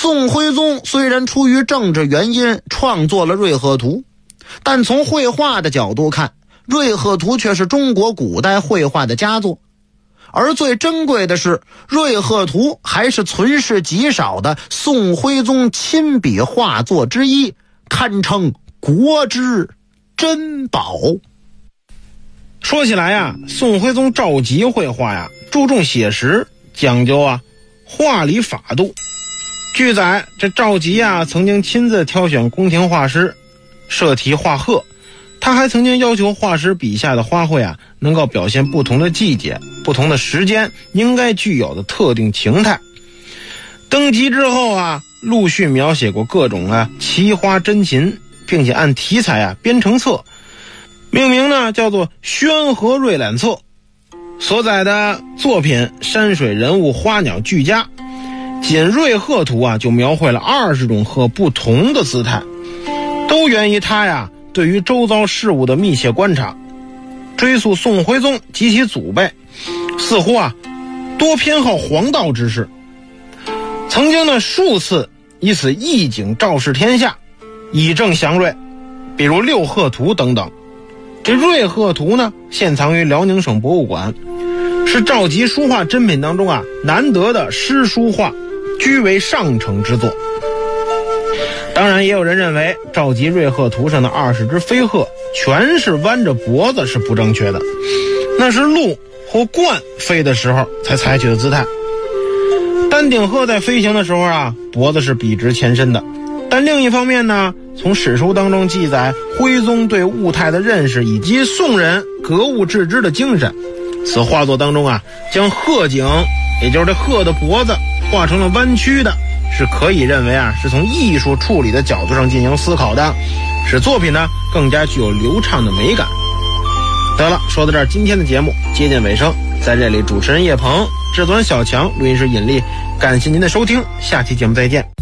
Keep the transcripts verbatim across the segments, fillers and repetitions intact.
宋徽宗虽然出于政治原因创作了《瑞鹤图》，但从绘画的角度看，《瑞鹤图》却是中国古代绘画的佳作。而最珍贵的是，《瑞鹤图》还是存世极少的宋徽宗亲笔画作之一，堪称国之珍宝。 说起来呀，宋徽宗赵佶绘画呀，注重写实，讲究啊画理法度。据载，这赵佶啊曾经亲自挑选宫廷画师，设题画鹤。他还曾经要求画师笔下的花卉啊，能够表现不同的季节、不同的时间应该具有的特定情态。登基之后啊，陆续描写过各种啊奇花珍禽，并且按题材啊编成册，命名呢叫做《宣和瑞览册》。所载的作品山水人物花鸟俱佳，仅瑞鹤图啊就描绘了二十种鹤不同的姿态，都源于他呀对于周遭事物的密切观察。追溯宋徽宗及其祖辈，似乎啊多偏好黄道之事，曾经呢数次以此意境昭示天下，以正祥瑞，比如六鹤图等等。这瑞鹤图呢现藏于辽宁省博物馆，是赵佶书画珍品当中啊难得的诗书画，居为上乘之作。当然也有人认为赵佶瑞鹤图上的二十只飞鹤全是弯着脖子是不正确的，那是鹿或鹳飞的时候才采取的姿态。丹顶鹤在飞行的时候啊脖子是笔直前伸的。但另一方面呢，从史书当中记载徽宗对物态的认识以及宋人格物致知的精神，此画作当中啊将鹤颈，也就是这鹤的脖子画成了弯曲的，是可以认为啊是从艺术处理的角度上进行思考的，使作品呢更加具有流畅的美感。得了，说到这儿，今天的节目接近尾声，在这里主持人叶鹏，制作人小强，录音师尹力，感谢您的收听，下期节目再见。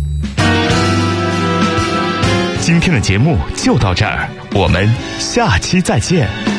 今天的节目就到这儿，我们下期再见。